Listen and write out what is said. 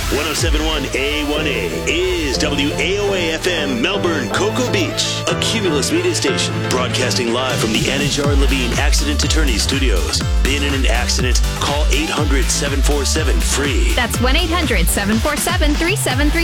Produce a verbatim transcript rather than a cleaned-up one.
ten seventy-one A one A is W A O A F M Melbourne, Cocoa Beach, a Cumulus media station broadcasting live from the Anajar Levine Accident Attorney Studios. Been in an accident? Call eight hundred, seven four seven, F R E E. That's one eight hundred, seven four seven, three seven three